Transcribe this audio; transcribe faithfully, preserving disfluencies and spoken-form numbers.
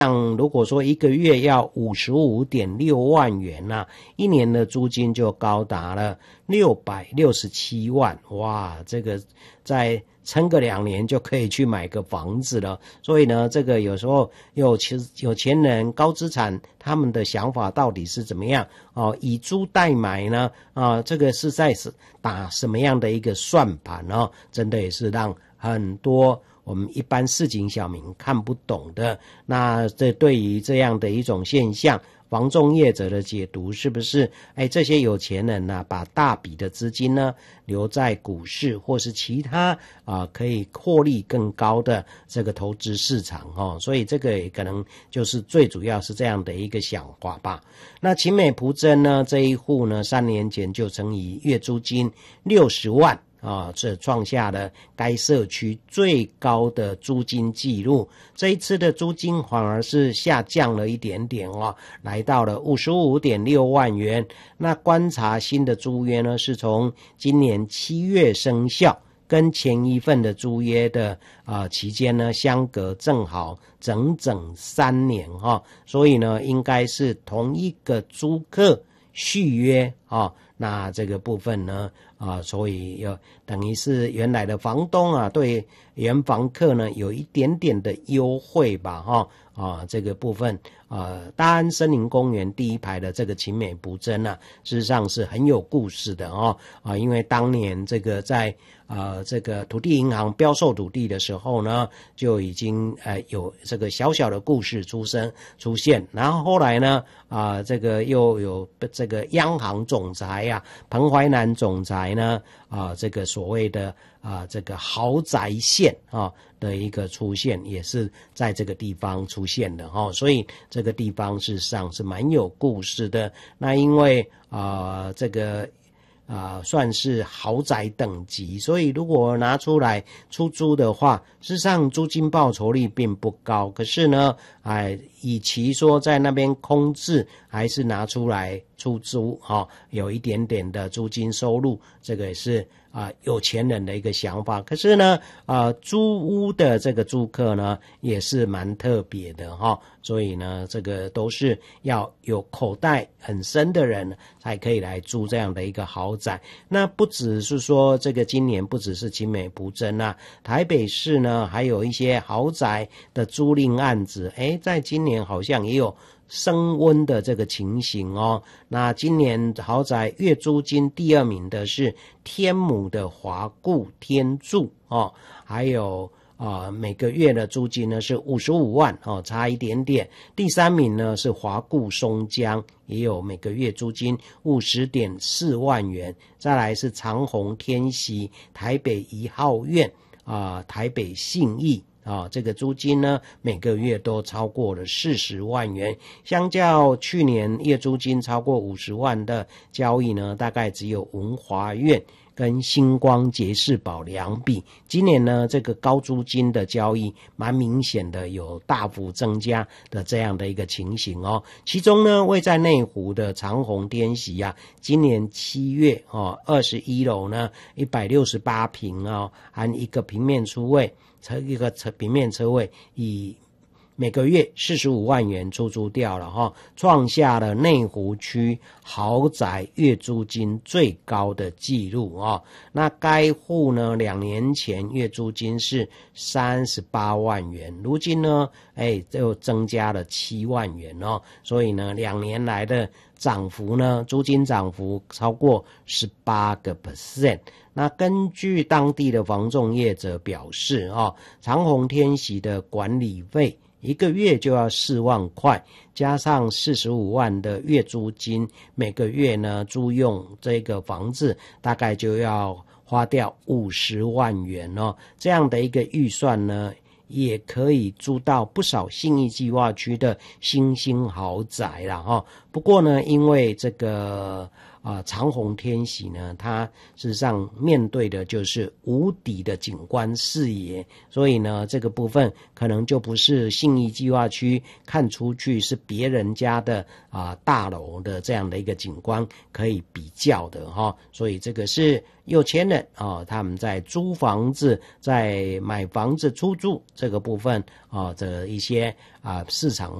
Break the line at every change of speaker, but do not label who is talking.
像如果说一个月要 五十五点六万元啊，一年的租金就高达了六百六十七万，哇，这个再撑个两年就可以去买个房子了。所以呢，这个有时候有钱有钱人高资产他们的想法到底是怎么样哦？以租代买呢？啊，这个是在打什么样的一个算盘呢？真的也是让很多我们一般市井小民看不懂的。那这对于这样的一种现象，房仲业者的解读是不是哎，这些有钱人呢、啊，把大笔的资金呢留在股市或是其他啊可以获利更高的这个投资市场哦，所以这个也可能就是最主要是这样的一个想法吧。那勤美朴真呢这一户呢，三年前就曾以月租金六十万。啊，这创下了该社区最高的租金记录。这一次的租金反而是下降了一点点哦，来到了 五十五点六万元。那观察新的租约呢，是从今年七月生效，跟前一份的租约的啊、呃、期间呢相隔正好整整三年哈、哦，所以呢应该是同一个租客续约啊、哦。那这个部分呢啊，所以有等于是原来的房东啊，对原房客呢有一点点的优惠吧，哈啊，这个部分呃，大安森林公园第一排的这个勤美朴真啊，事实上是很有故事的哦啊，因为当年这个在呃这个土地银行标售土地的时候呢，就已经呃有这个小小的故事出生出现，然后后来呢啊、呃、这个又有这个央行总裁啊彭淮南总裁呢啊、呃、这个所谓的啊、呃、这个豪宅线啊的一个出现，也是在这个地方出现的哈、哦，所以这个地方事实上是蛮有故事的。那因为啊、呃、这个啊、呃，算是豪宅等级，所以如果拿出来出租的话，事实上租金报酬率并不高。可是呢，哎，与其说在那边空置，还是拿出来出租，哈、哦，有一点点的租金收入，这个也是啊、呃、有钱人的一个想法。可是呢，啊、呃，租屋的这个租客呢，也是蛮特别的哈、哦，所以呢，这个都是要有口袋很深的人才可以来租这样的一个豪宅。那不只是说这个今年不只是勤美朴真啊，台北市呢还有一些豪宅的租赁案子，诶，在今年好像也有升温的这个情形哦。那今年豪宅月租金第二名的是天母的华固天住哦，还有啊、呃，每个月的租金呢是五十五万哦，差一点点。第三名呢是华固松江，也有每个月租金 五十点四万元。再来是长虹天喜台北一号院啊、呃，台北信义啊，这个租金呢每个月都超过了四十万元，相较去年月租金超过五十万的交易呢，大概只有文华苑跟星光杰士堡两笔。今年呢，这个高租金的交易蛮明显的有大幅增加的这样的一个情形哦。其中呢，位在内湖的长虹天喜啊，今年七月哦，二十一楼呢，一百六十八坪哦，含一个平面车位，车一个车平面车位以每个月四十五万元出租掉了哈，创下了内湖区豪宅月租金最高的纪录啊。那该户呢，两年前月租金是三十八万元，如今呢，哎，就增加了七万元哦。所以呢，两年来的涨幅呢，租金涨幅超过 十八个百分点。那根据当地的房仲业者表示啊，长虹天喜的管理费一个月就要四万块，加上四十五万的月租金，每个月呢租用这个房子大概就要花掉五十万元哦。这样的一个预算呢，也可以租到不少信义计划区的新兴豪宅啦哈。不过呢，因为这个啊长虹天喜呢，它事实上面对的就是无敌的景观视野，所以呢这个部分可能就不是信义计划区看出去是别人家的啊大楼的这样的一个景观可以比较的哈，所以这个是有钱人啊他们在租房子、在买房子出租这个部分啊的一些啊市场